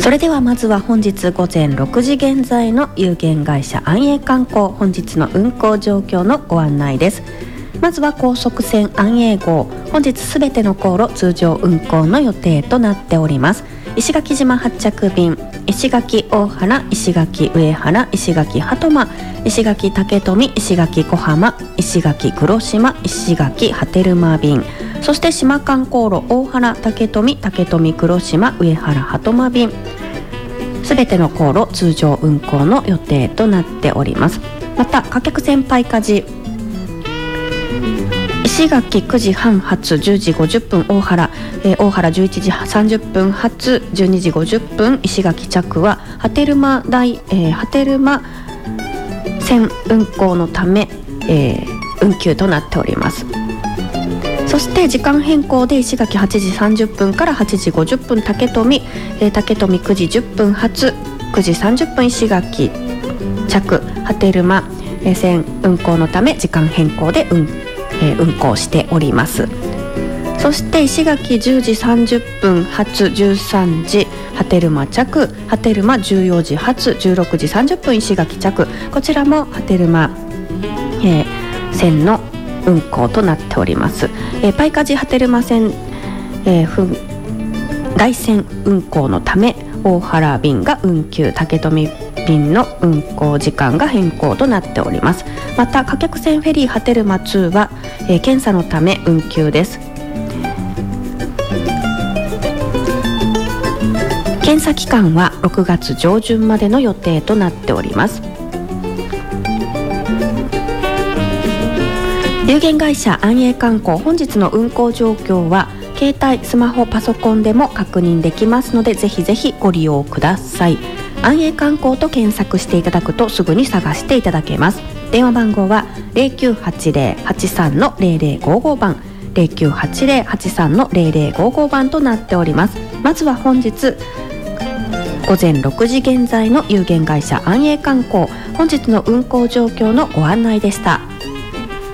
それではまずは本日午前6時現在の有限会社安永観光本日の運行状況のご案内です。まずは高速船安永号、本日すべての航路通常運行の予定となっております。石垣島発着便、石垣大原、石垣上原、石垣鳩間、石垣竹富、石垣小浜、石垣黒島、石垣波照間便、そして島間航路大原、竹富、竹富黒島、上原鳩間便、すべての航路通常運行の予定となっております。また貨客船パイカジ、石垣9時半発10時50分大原、大原11時30分発12時50分石垣着は波照間線運行のため、運休となっております。そして時間変更で石垣8時30分から8時50分竹富、竹富9時10分発9時30分石垣着波照間、線運行のため時間変更で運行しております。そして石垣10時30分発13時波照間着、波照間14時発16時30分石垣着、こちらも波照間、線の運行となっております。パイカジ波照間線、外線運行のため大原便が運休、竹富便の運行時間が変更となっております。また貨客船フェリー波照間2は、検査のため運休です。検査期間は6月上旬までの予定となっております。有限会社安永観光本日の運行状況は携帯、スマホ、パソコンでも確認できますのでぜひぜひご利用ください。安永観光と検索していただくとすぐに探していただけます。電話番号は 0980-83-0055 番 0980-83-0055 番となっております。まずは本日午前6時現在の有限会社安永観光本日の運行状況のご案内でした。